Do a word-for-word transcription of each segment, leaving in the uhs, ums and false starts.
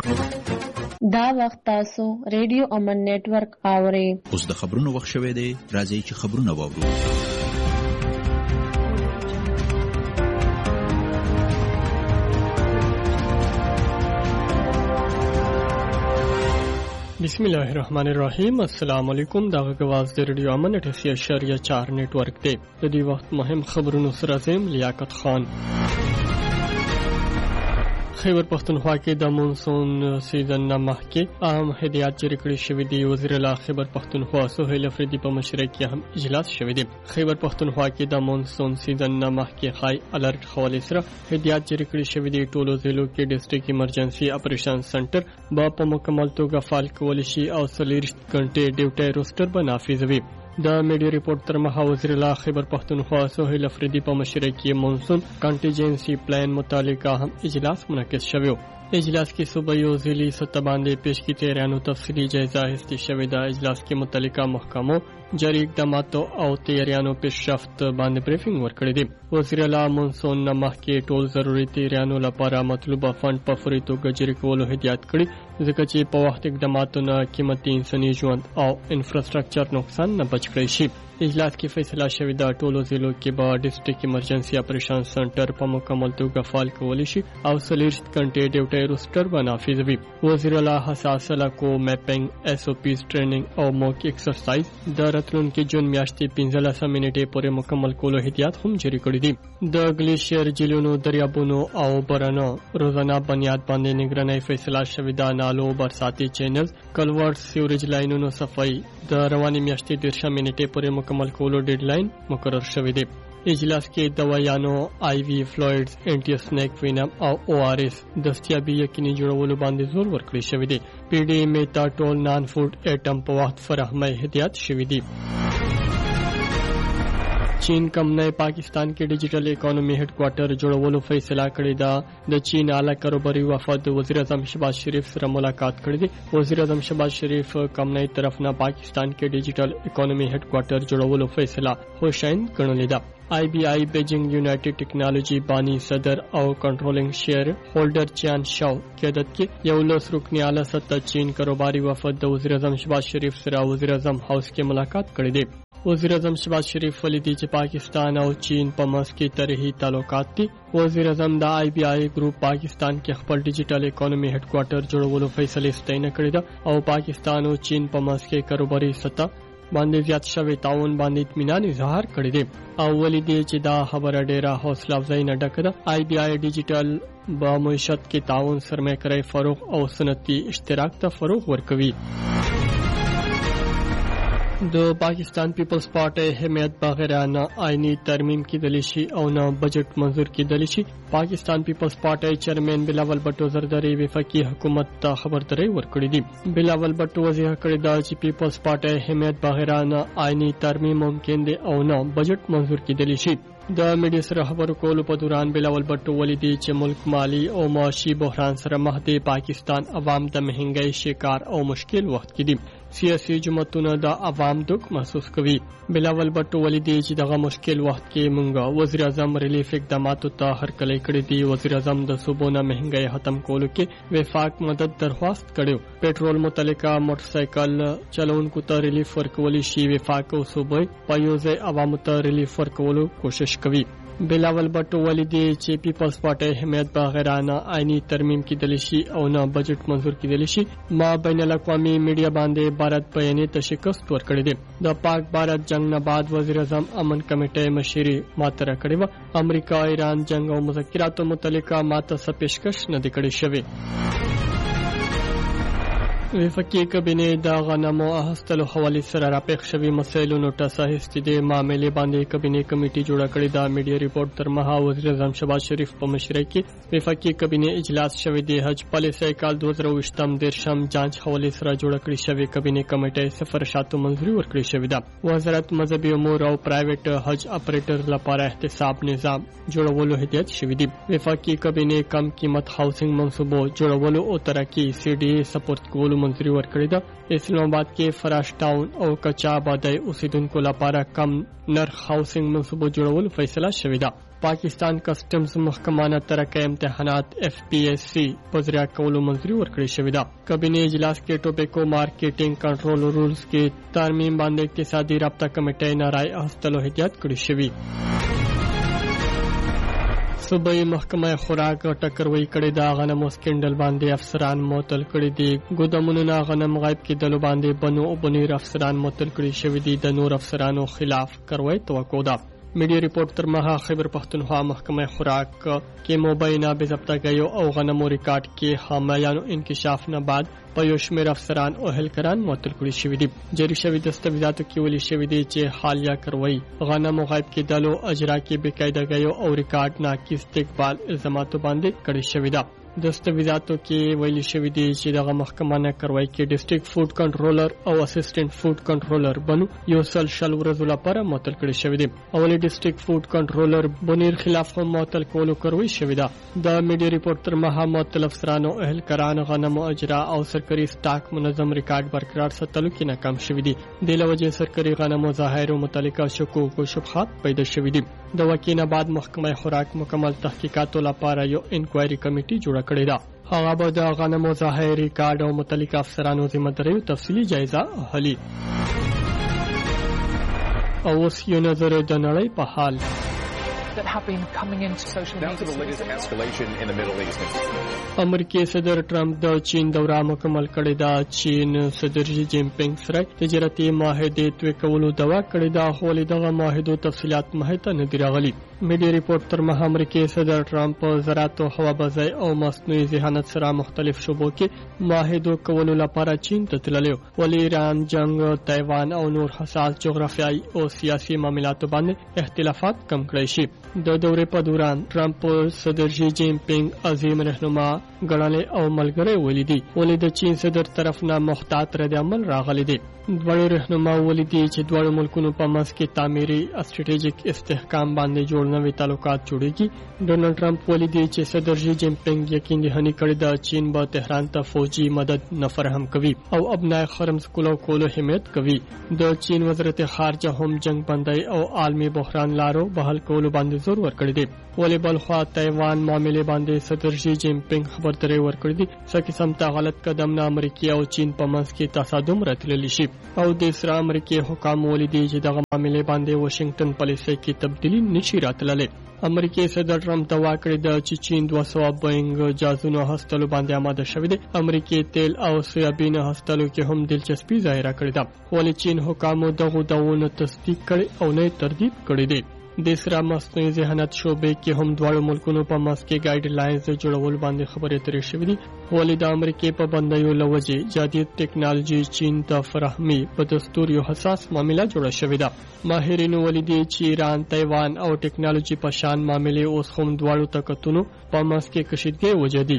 دا وخت تاسو ریډیو امن نتورک اورئ. اوس د خبرونو وخت شوی دی. راځئ چې خبرونه واورو. بسم الله الرحمن الرحیم. السلام علیکم. دا غواز د ریډیو امن اټسیا شریعه چار نتورک دی. د دې وخت مهم خبرونو سره زم لیاقت خان. خیبر پختونخوا کې د مونسون سیزن نه مخکې اهم هدایت جاری کړي شوې دي. وزیر اعلی خیبر پختونخوا سهیل افریدي په مشرۍ کې هم اجلاس شوی دی. خیبر پختونخوا کې د مونسون سیزن نه مخکې خای الرټ حواله سره هدایت جاری کړي شوې دي. ټولو ضلعو کې ډیسټریکټ ایمرجنسي اپریشن سنټر به په مکمل توګه فعال کول شي او څلوېښت غنټې ډیوټي روستر به نافذ وي. د میډیا ریپورت تر مخه وزیر اعلی خیبر پختونخوا سهیل افریدي په مشرۍ کې مونسون کانټینجنسي پلان متعلق هم اجلاس منعقد شوی و. اجلاس کې صوبایي او ضلعي سطح باندې پیشگی تیاریانو تفصیلي جایزه اخیستل شوې ده. اجلاس کې متعلقه محکمو جاری اقداماتو او تیاریانو پیشرفت باندې بریفینګ ورکړی دی. وزیر اعلی مونسون نه مخکې ټول ضروري تیاریانو لپاره مطلوبه فند په فوري توګه جاری کولو هدایت کړی، ځکه چې په وخت اقداماتو نه قیمتي انساني ژوند او انفراستراکچر نقصان نه بچ کړی شي. اجلاس کې فیصله شوې ده ټولو ضلعو کې به ډیسټریکټ ایمرجنسي اپریشن سنټر په مکمل توګه فعال کولی شي او څلوېښت غنټې ډیوټي روستر به نافذ وي. وزیر اعلی حساس علاقو میپینګ، ایس او پیز ټریننګ او موک ایکسرسایز د راتلونکي جون میاشتې پنځلسمه نیټې پورې مکمل کولو هدایت هم جاری کړی دي. د ګلیشیر جهیلونو، دریابونو او برانو روزانه بنیاد باندې نگرانۍ فیصله شوې ده. نالو، برساتي چینل، کلورډ، سیوریج لاینونو صفایي د روانې میاشتې دېرشمې نیټې پورې مکمل کولو ډیډ لاین مقرر شوی دی. اجلاس کې دوایانو، آی وی فلویډز، انټي اسنیک وینم او او آر اس دستیابي یقیني جوړولو باندې زور ورکړی شوی دی. پی ډي میتا ټول نان فوډ ایټم په وخت فراهمۍ هدایت شوی دی. چین کمپنۍ پاکستان کې ډیجیټل اکانومي هډ کوارټر جوړولو فیصله کړې ده. د چین اعلی کاروباري وفد وزیر اعظم شهباز شریف سره ملاقات کړې ده. وزیر اعظم شهباز شریف کمپنۍ طرف نه پاکستان کې ډیجیټل اکانومي هډ کوارټر جوړولو فیصله خوشاین ګڼلې ده. آی بی آی بیجینګ یونایټډ ټیکنالوژي بانی صدر او کنټرولینګ شیر هولډر چیان شاو قیادت کې یو لس رکنی اعلی سطح چین کاروباري وفد د وزیر اعظم شهباز شریف سره وزیر اعظم هاوس کې ملاقات کړې ده. وزیر اعظم شهباز شریف ولیدي چې پاکستان او چین په منځ کې تاریخي تعلقات دي. وزیر اعظم د آی بی آی ګروپ پاکستان کې خپل ډیجیټل اکانومي هډ کوارټر جوړولو فیصله ستاینه کړې ده او پاکستان او چین په منځ کې کاروباري سطح باندې زیات شوی تعاون باندې اطمینان اظهار کړی دی او ولیدي چې دا خبره ډیره حوصله افزای نه ډکه ده. آی بی آی ډیجیټل با معیشت کې تعاون، سرمایه‌کاري فروغ او صنعتي اشتراک ته فروغ ورکوي. د پاکستان پیپلز پارټي حمایت بغیر نه آئینی ترمیم کېدلی شي او نه بجټ منظور کېدلی شي. پاکستان پیپلز پارټي چیرمن بلاول بټو زرداری وفاقي حکومت ته خبرداري ورکړې دي. بلاول بټو وضاحت کړی دا چې پیپلز پارټي حمایت بغیر نه آئینی ترمیم ممکن دي او نه بجټ منظور کېدلی شي. د میډیا سره خبرو کولو په دوران بلاول بټو ولیدي چې ملک مالی او معاشي بحران سره مخ دی. پاکستان عوام د مهنګۍ شکار او مشکل وخت کې دي. سیاسي جماعتونه د عوام دغ محسوس کوي. بلاول بټو ولیدي چې دغه مشکل وخت کې مونږه وزیر اعظم ریلیف اقداماتو ته هرکلی کړی دی. وزیر اعظم د صوبونه مهنګۍ ختم کولو کې وفاق مدد درخواست کړو. پېټرول متعلقه موټر سایکل چلونکو ته ریلیف ورکول شي. وفاق او صوبې په یو ځای عوامو ته ریلیف ورکولو کوشش کوي. بلاول بټو ولیدي چې پیپلز پارټي حمایت بغیر نه آئینی ترمیم کېدلی شي او نه بجټ منظور کېدلی شي. ما بین الاقوامي میډیا باندې بھارت بیانیې ته شکست ورکړی دی. د پاک بھارت جنگ نه بعد وزیر اعظم امن کمیټې مشري ماته کړې و. امریکا، ایران جنگ او مذاکراتو متعلقه ماته څه پیشکش نه دی کړی شوی. وفاقي کابینې د غنمو اخیستلو حوالې سره راپېښ شوي مسایلو نوټس اخیستې دي. معاملې باندې کابینې کمیټې جوړه کړې ده. میډیا ریپورت تر مهه وزیر اعظم شهباز شریف په مشرۍ کې وفاقي کابینې اجلاس شوی دی. حج پالیسۍ کال دوه زره اوویشتم دېرشم جانچ حوالې سره جوړه کړې شوې کابینې کمیټې صفر شاتو منظوري ورکړې شوې ده. وزارت مذهبي امور او پرایویټ حج اپریټر لپاره احتساب نظام جوړولو هدایت شوی دی. وفاقي کابینې کم قیمت هاوسنګ منصوبو جوړولو او ترقی سی ډي سپورټ کولو منظوري ورکړې ده. اسلام آباد کې فراش ټاون او کچا آبادی اوسیدونکو لپاره کم نرخ هاوسنګ منصوبو جوړولو فیصله شوې ده. پاکستان کسٹمز محکمه نه ترقه امتحانات اف پی ایس سی په ذریعہ کولو منظوري ورکړې شوې ده. کابینه اجلاس کې ټوبیکو مارکیټینګ کنټرول رولز کې ترمیم باندې اقتصادي رابطه کمیټې نه رائے اخیستلو هدایت کړی شوی. صوبائی محکمه خوراک ټکروي کړي دا غنمو سکندل باندې افسران معطل کړي دي. ګودامونو نه غنم غایب کېدلو باندې بنو او بنیر افسران معطل کړي شوي دي. د نور افسرانو خلاف کاروایی توقع ده. میډیا ریپورټ تر مها خیبر پختونخوا محکمه خوراک کې مبینه بې ضبطګیو او غنمو ریکارډ کې حاملانو انکشاف نه بعد په یو شمېر افسران او اهلکاران معطل کړي شوي دي. جاری شوي دستاویزاتو کې ویلي شوي دي چې حالیه کاروایی غنمو غایب کېدلو اجرا کې بې قاعدګیو او ریکارډ ناقص استقبال الزاماتو باندې کړي شوي ده. دستاویزاتو کې ویلي شوي دي چې دغه محکمه نه کاروایی کې ډسټریکټ فوډ کنټرولر او اسسټنټ فوډ کنټرولر بنو یو سل شل ورځو لپاره معطل کړي شوي دي. اولي ډسټریکټ فوډ کنټرولر بنیر خلاف هم معطل کولو کاروایی شوي ده. د میډیا ریپورټ تر مها معطل افسرانو اهلکاران غنمو اجرا او سرکري سټاک منظم ریکارډ برقرار ساتلو کې ناکام شوي دي. د لوجې سرکري غنمو ظاهرو متعلقه شکوک او شبهات پیدا شوي دي. د وکیل بعد محکمه خوراک مکمل تحقیقاتو لپاره یو انکوایري کمیټي جوړه کړې ده. هغه به د غنمو ظاهري کارډ او متعلقه افسرانو ذمہ داریو تفصیلي جایزه اخلي. او اوس یو نظر د نړۍ په حال that have been coming into social media. Down to the latest escalation in the Middle East. امریکای صدر ټرمپ د چین دوره مکمل کړې ده. چین صدر شي جین پینګ سره تجارتي معاهدې توی کولو دوا کړې ده، خو دغه معاهدو تفصيلات مخې ته نه دي راغلي. میډیا ریپورټ تر مها امریکای صدر ټرمپ زراعت او هوابازي او مصنوعي ذهانت سره مختلف شوبو کې معاهدو کولو لپاره چین ته تللی، ولی ایران، جنگ، تایوان او نور حساس جغرافیایي او سیاسي معاملاتو باندې اختلافات کم کړی شي. د دورې په دوران ټرمپ صدر شي جین پینګ عظیم رهنما ګڼل او ملګری ولیدي، ولې د چین صدر طرف نه محتاط رد عمل راغلی دی. دوړو رهنما ولیدي چې دوړو ملکونو په منځ کې تعمیري استراتیژیک استحکام باندې جوړ نوي تعلقات جوړيږي. ډونالد ټرمپ ولیدي چې صدر شي جین پینګ یقین دهني کړی دا چین به تهران ته فوجي مدد نه فراهم کوي او ابنای خرمز کولو کولو حمایت کوي. د چین وزارت خارجه هم جنگ بندي او عالمي بحران لارو بحال کولو باندې زور ورکړی دی. ولې بلخوا تایوان معاملې باندې صدر شي جین پینګ خبرداري ورکړې دي چې قسمته غلط قدم نه امریکا او چین په منځ کې تصادم راتللی شي او د اسرائیل امریکای حکام ولیدي چې دغه معاملې باندې واشنگټن پالیسي کې تبدیلی نشي راتللی. امریکای صدر ټرمپ دوا کړې ده چې چین دوه سوه بوینګ جازونو هستلو باندې آماده شوی دی. امریکای تیل او سویابین هستلو کې هم دلچسپي ظاهره کړې ده، ولې چین حکامو دغه داونه تصدیق کړي او نه تردید کړي دي. د اسرائیل مصنوعي ذهانت شوبې کې هم دواړو ملکونو په منځ کې ګایډ لاینز جوړول باندې خبرې اترې شوې دي، ولې د امریکای په بندیو لوجې جدید ټیکنالوژي چین ته فراهمي په دستور یو حساس معامله جوړه شوې ده. ماهرینو ولیدي چې ایران، تایوان او ټیکنالوژي په شان معاملې اوس هم دواړو طاقتونو په منځ کې کشیدګي وجدي.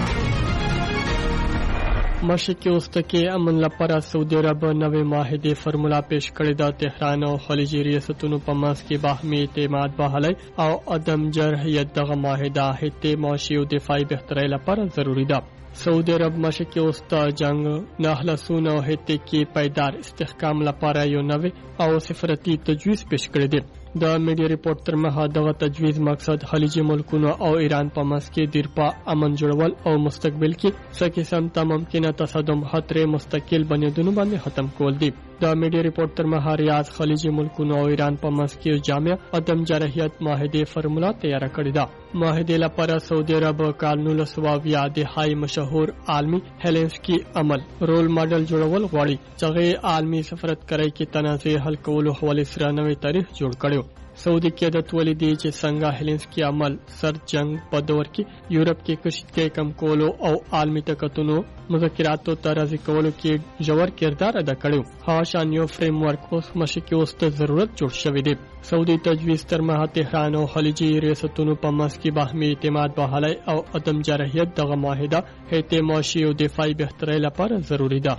مشرقي وسطه کې امن لپاره سعودي عرب نوې معاهدې فرمولا پیش کړې ده. تهران او خلیجي ریاستونو په منځ کې باهمي اعتماد بحالي او عدم جرحیت دغه معاهده هټې معاشي او دفاعي بهترۍ لپاره ضروری ده. سعودي عرب مشرقي وسطه جنگ نه خلاصون او هټې کې پایدار استحکام لپاره یو نوې او سفارتي تجویز پیش کړی دی. د میډیا ریپورټ تر مها دغه تجویز مقصد خلیجي ملکونو او ایران په منځ کې دیرپا امن جوړول او مستقبل کې څه قسم ته ممکنه تصادم خطر مستقل بنیادونو باندې ختم کول دي. د میډیا ریپورټ تر مها ریاض خلیجي ملکونو او ایران په منځ کې جامع عدم جرحیت معاهده فرمولا تیار کړې ده. معاهده لپاره سعودي عرب کال نولس سوه اویا د هاي مشهور عالمي هیلنسکي عمل رول ماډل جوړول غواړي چې عالمي سفارت کوي کې تنازع حل کولو حواله سره نوې تاریخ جوړ کړي. سعودي قیادت ولیدي چې څنګه هیلنسکي عمل سر جنگ په دور کې یورپ کې کشیدګي کم کولو او عالمي طاقتونو مذاکراتو ته راضي کولو کې ژور کردار ادا کړو. ها شان یو فریم ورک اوس مشرقي وسطه ضرورت جوړ شوی دی. سعودي تجویز تر مها تهران او خلیجي ریاستونو په منځ کې باهمي اعتماد بحالي او عدم جرحیت دغه معاهده هټې معاشي او دفاعي بهترۍ لپاره ضروری ده.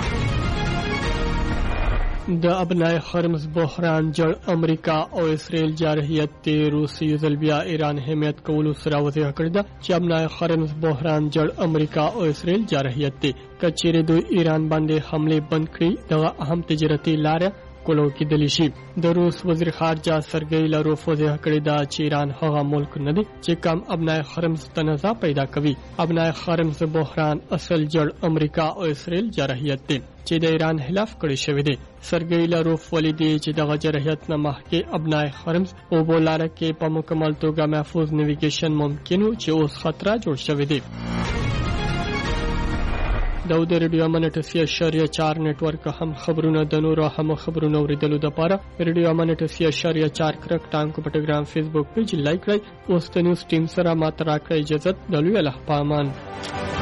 د ابنای خرمز بحران جړ امریکا او اسرائیل جارحیت ته روسي ځلبیا ایران حمایت کولو سره وضع کړی ده چې ابنای خرمز بحران جړ امریکا او اسرائیل جارحیت ته کچېره دوی ایران باندې حمله بند کړي. دا اهم تجارتي لار کولو کېدلی شي. د روس وزیر خارجه سرګی لاروف واضح کړی دا چې ایران هغه ملک نه دی چې کم ابنای خرمز تنازع پیدا کوي. ابنای خرمز بحران اصل جړ امریکا او اسرائیل جراحیت دی چې د ایران خلاف کړی شوی دی. سرګی لاروف ولیدي چې دغه جراحیت نه مخکې ابنای خرمز او بولاره کې په مکمل توګه محفوظ نیویګیشن ممکن و چې اوس خطر جوړ شوی دی. د ریډیو امن اټسیا شریعه چار نیټورک هم خبرونه د نورو هم خبرونه اوریدلو د پاره ریډیو امن اټسیا شریعه چار کرک ټانک په ټلګرام فیسبوک پیج لایک کړئ. اوس د نیوز ټیم سره ماته راکړئ اجازه. د لوی الله پامان.